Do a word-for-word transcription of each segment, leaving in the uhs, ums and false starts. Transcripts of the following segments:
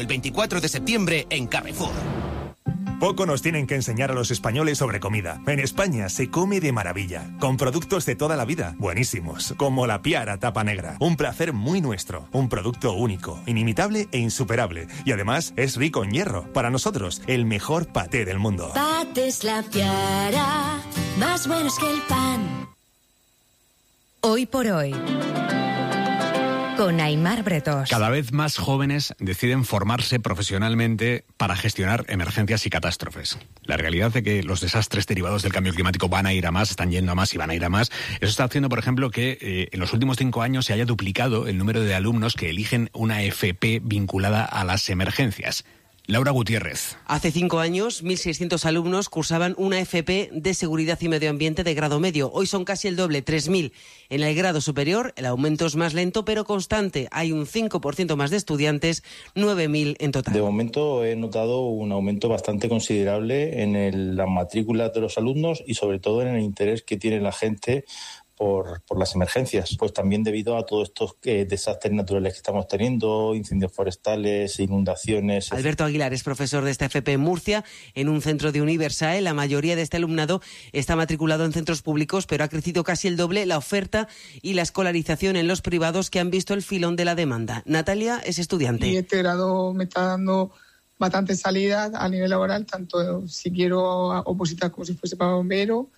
El veinticuatro de septiembre en Carrefour. Poco nos tienen que enseñar a los españoles sobre comida. En España se come de maravilla, con productos de toda la vida, buenísimos, como la Piara tapa negra. Un placer muy nuestro, un producto único, inimitable e insuperable. Y además es rico en hierro. Para nosotros, el mejor paté del mundo. Patés La Piara, más buenos que el pan. Hoy por hoy, con Aimar Bretos. Cada vez más jóvenes deciden formarse profesionalmente para gestionar emergencias y catástrofes. La realidad de que los desastres derivados del cambio climático van a ir a más, están yendo a más y van a ir a más, eso está haciendo, por ejemplo, que eh, en los últimos cinco años se haya duplicado el número de alumnos que eligen una F P vinculada a las emergencias. Laura Gutiérrez. Hace cinco años, mil seiscientos alumnos cursaban una F P de Seguridad y Medio Ambiente de grado medio. Hoy son casi el doble, tres mil. En el grado superior, el aumento es más lento, pero constante. Hay un cinco por ciento más de estudiantes, nueve mil en total. De momento he notado un aumento bastante considerable en el, las matrículas de los alumnos y sobre todo en el interés que tiene la gente Por, por las emergencias, pues también debido a todos estos eh, desastres naturales que estamos teniendo, incendios forestales, inundaciones. Alberto Aguilar es profesor de esta F P en Murcia, en un centro de Universae. La mayoría de este alumnado está matriculado en centros públicos, pero ha crecido casi el doble la oferta y la escolarización en los privados, que han visto el filón de la demanda. Natalia es estudiante. Y este grado me está dando bastantes salidas a nivel laboral, tanto si quiero opositar como si fuese para bombero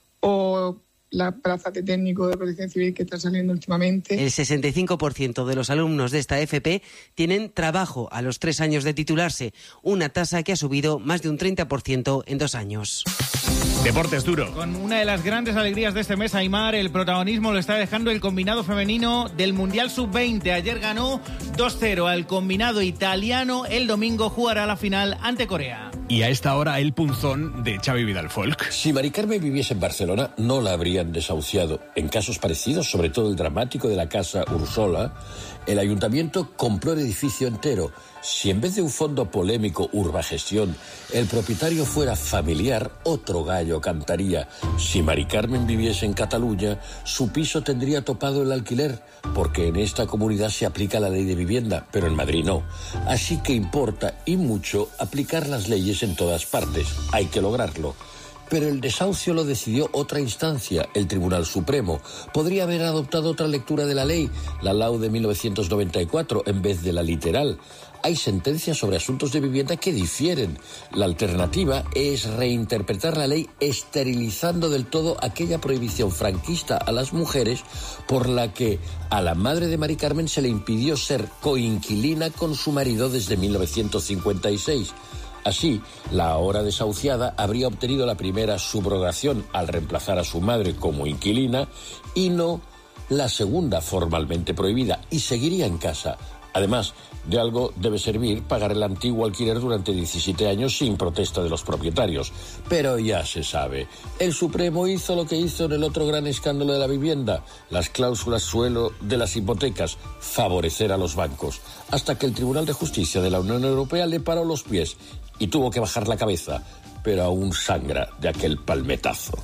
o la plaza de técnico de protección civil que está saliendo últimamente. El sesenta y cinco por ciento de los alumnos de esta F P tienen trabajo a los tres años de titularse, una tasa que ha subido más de un treinta por ciento en dos años. Deportes duro. Con una de las grandes alegrías de este mes, Aimar, el protagonismo lo está dejando el combinado femenino del Mundial sub veinte. Ayer ganó dos cero al combinado italiano. El domingo jugará la final ante Corea. Y a esta hora el punzón de Xavi Vidal Folk. Si Mari Carmen viviese en Barcelona, no la habrían desahuciado. En casos parecidos, sobre todo el dramático de la Casa Ursola, el ayuntamiento compró el edificio entero. Si en vez de un fondo polémico Urbagestión, el propietario fuera familiar, otro gallo cantaría. Si Mari Carmen viviese en Cataluña, su piso tendría topado el alquiler, porque en esta comunidad se aplica la ley de vivienda, pero en Madrid no. Así que importa, y mucho, aplicar las leyes en todas partes. Hay que lograrlo. Pero el desahucio lo decidió otra instancia, el Tribunal Supremo. Podría haber adoptado otra lectura de la ley, la L A U de mil novecientos noventa y cuatro, en vez de la literal. Hay sentencias sobre asuntos de vivienda que difieren. La alternativa es reinterpretar la ley esterilizando del todo aquella prohibición franquista a las mujeres por la que a la madre de Mari Carmen se le impidió ser coinquilina con su marido desde mil novecientos cincuenta y seis. Así, la ahora desahuciada habría obtenido la primera subrogación al reemplazar a su madre como inquilina y no la segunda formalmente prohibida, y seguiría en casa. Además, de algo debe servir pagar el antiguo alquiler durante diecisiete años sin protesta de los propietarios. Pero ya se sabe, el Supremo hizo lo que hizo en el otro gran escándalo de la vivienda, las cláusulas suelo de las hipotecas, favorecer a los bancos, hasta que el Tribunal de Justicia de la Unión Europea le paró los pies y tuvo que bajar la cabeza, pero aún sangra de aquel palmetazo.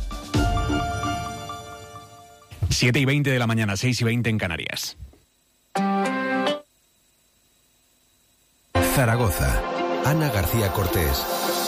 siete y veinte de la mañana, seis y veinte en Canarias. Zaragoza. Ana García Cortés.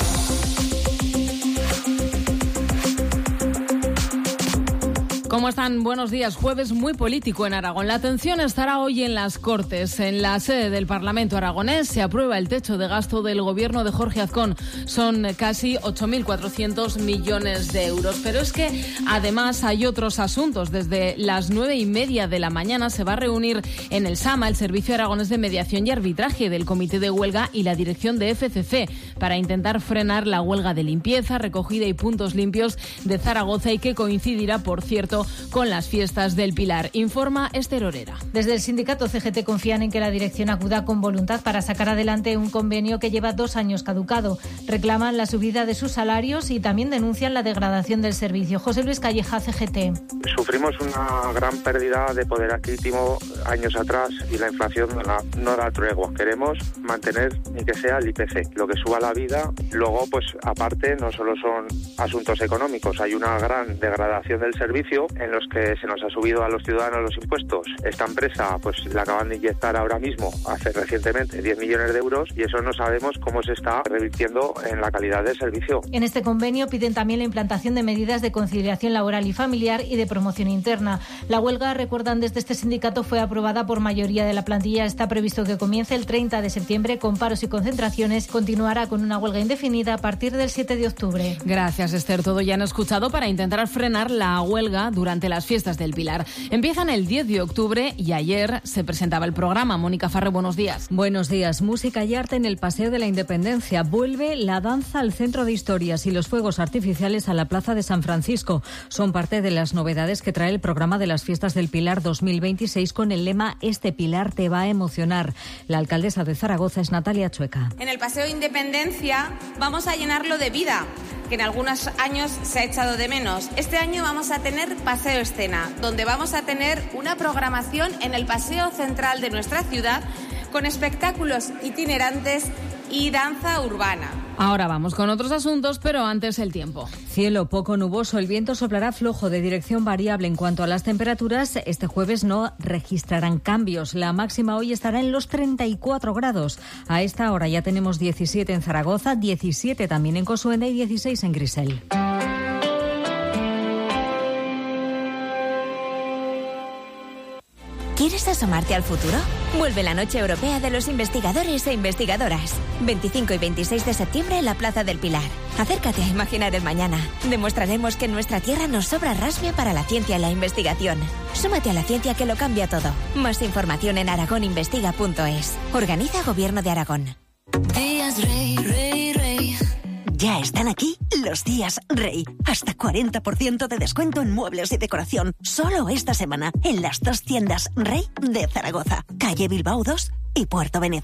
¿Cómo están? Buenos días. Jueves muy político en Aragón. La atención estará hoy en las Cortes. En la sede del Parlamento aragonés se aprueba el techo de gasto del gobierno de Jorge Azcón. Son casi ocho mil cuatrocientos millones de euros. Pero es que además hay otros asuntos. Desde las nueve y media de la mañana se va a reunir en el SAMA, el Servicio Aragonés de Mediación y Arbitraje del Comité de Huelga y la dirección de F C C para intentar frenar la huelga de limpieza, recogida y puntos limpios de Zaragoza, y que coincidirá, por cierto, con las fiestas del Pilar. Informa Esther Orera. Desde el sindicato C G T confían en que la dirección acuda con voluntad para sacar adelante un convenio que lleva dos años caducado. Reclaman la subida de sus salarios y también denuncian la degradación del servicio. José Luis Calleja, C G T. Sufrimos una gran pérdida de poder adquisitivo años atrás y la inflación no da, no da tregua. Queremos mantener ni que sea el I P C, lo que suba la vida. Luego, pues aparte, no solo son asuntos económicos, hay una gran degradación del servicio en los que se nos ha subido a los ciudadanos los impuestos. Esta empresa pues la acaban de inyectar ahora mismo, hace recientemente, diez millones de euros y eso no sabemos cómo se está revirtiendo en la calidad del servicio. En este convenio piden también la implantación de medidas de conciliación laboral y familiar y de promoción interna. La huelga, recuerdan desde este sindicato, fue aprobada por mayoría de la plantilla. Está previsto que comience el treinta de septiembre con paros y concentraciones. Continuará con una huelga indefinida a partir del siete de octubre. Gracias, Esther. Todo ya han escuchado para intentar frenar la huelga durante las fiestas del Pilar. Empiezan el diez de octubre y ayer se presentaba el programa. Mónica Farre, buenos días. Buenos días. Música y arte en el Paseo de la Independencia. Vuelve la danza al Centro de Historias y los fuegos artificiales a la Plaza de San Francisco. Son parte de las novedades que trae el programa de las fiestas del Pilar dos mil veintiséis con el lema "Este Pilar te va a emocionar". La alcaldesa de Zaragoza es Natalia Chueca. En el Paseo de Independencia vamos a llenarlo de vida, que en algunos años se ha echado de menos. Este año vamos a tener Paseo Escena, donde vamos a tener una programación en el paseo central de nuestra ciudad con espectáculos itinerantes y danza urbana. Ahora vamos con otros asuntos, pero antes el tiempo. Cielo poco nuboso, el viento soplará flojo de dirección variable. En cuanto a las temperaturas, este jueves no registrarán cambios. La máxima hoy estará en los treinta y cuatro grados. A esta hora ya tenemos diecisiete en Zaragoza, diecisiete también en Cosuenda y dieciséis en Grisel. ¿Quieres asomarte al futuro? Vuelve la Noche Europea de los Investigadores e Investigadoras. veinticinco y veintiséis de septiembre en la Plaza del Pilar. Acércate a imaginar el mañana. Demostraremos que en nuestra tierra nos sobra rasmia para la ciencia y la investigación. Súmate a la ciencia que lo cambia todo. Más información en aragoninvestiga punto es. Organiza Gobierno de Aragón. Días Rey, Rey, Rey. Ya están aquí los días Rey. Hasta cuarenta por ciento de descuento en muebles y decoración. Solo esta semana en las dos tiendas Rey de Zaragoza. Calle Bilbao dos y Puerto Veneza.